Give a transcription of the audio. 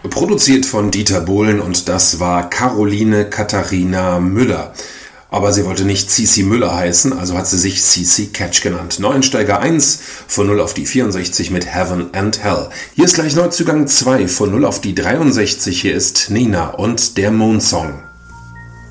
Produziert von Dieter Bohlen und das war Caroline Katharina Müller. Aber sie wollte nicht Cici Müller heißen, also hat sie sich Cici Catch genannt. Neuensteiger 1 von 0 auf die 64 mit Heaven and Hell. Hier ist gleich Neuzugang 2 von 0 auf die 63. Hier ist Nina und der Moonsong.